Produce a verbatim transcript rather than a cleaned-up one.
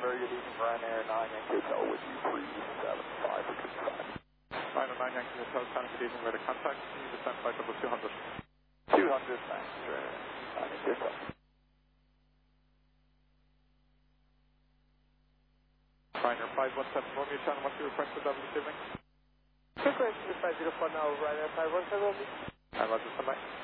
very good evening, Ryanair nine Yankee Hotel with you, three seven five for two five. Ryanair nine Yankee Hotel, time good evening, ready to contact, you descend flight level two hundred. two hundred, thanks, Ryanair nine Yankee Hotel. Ryanair five one seven Romeo Channel, what's your request for W this evening? Request to five zero four now, Ryanair five one seven. Hi, Roger, stand by.